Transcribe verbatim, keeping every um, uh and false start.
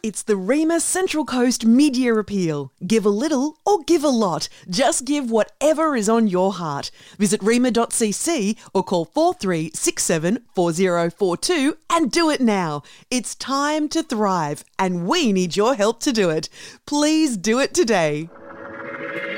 It's the REMA Central Coast Mid-Year Appeal. Give a little or give a lot. Just give whatever is on your heart. Visit rema dot c c or call four three six seven four zero four two and do it now. It's time to thrive and we need your help to do it. Please do it today.